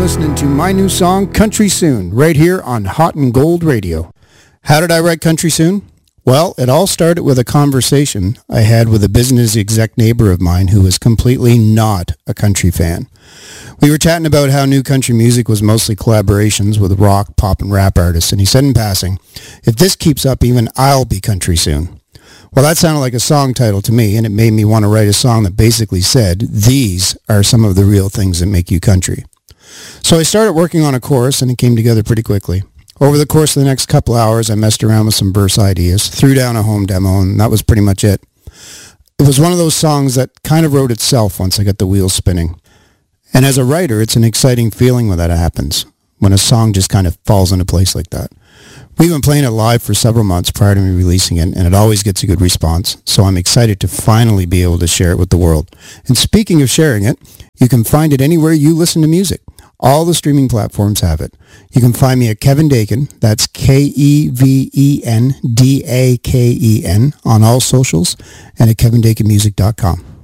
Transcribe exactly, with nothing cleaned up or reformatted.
listening to my new song, Country Soon, right here on Hot and Gold Radio. How did I write Country Soon? Well, it all started with a conversation I had with a business exec neighbor of mine who was completely not a country fan. We were chatting about how new country music was mostly collaborations with rock, pop, and rap artists, and he said in passing, if this keeps up, even I'll be country soon. Well, that sounded like a song title to me, and it made me want to write a song that basically said, these are some of the real things that make you country. So I started working on a chorus, and it came together pretty quickly. Over the course of the next couple hours, I messed around with some verse ideas, threw down a home demo, and that was pretty much it. It was one of those songs that kind of wrote itself once I got the wheels spinning. And as a writer, it's an exciting feeling when that happens, when a song just kind of falls into place like that. We've been playing it live for several months prior to me releasing it, and it always gets a good response, so I'm excited to finally be able to share it with the world. And speaking of sharing it, you can find it anywhere you listen to music. All the streaming platforms have it. You can find me at Kevin Daken, that's K E V E N D A K E N, on all socials, and at kevin daken music dot com.